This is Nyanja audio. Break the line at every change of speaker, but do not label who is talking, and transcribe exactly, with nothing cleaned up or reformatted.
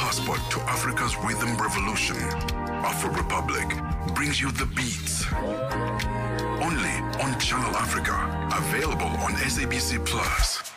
passport to Africa's rhythm revolution. Afro Republic brings you the beats. Only on Channel Africa. Available on S A B C Plus.